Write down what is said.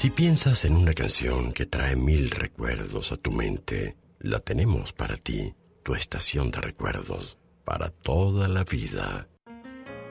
Si piensas en una canción que trae 1000 recuerdos a tu mente, la tenemos para ti, tu estación de recuerdos, para toda la vida.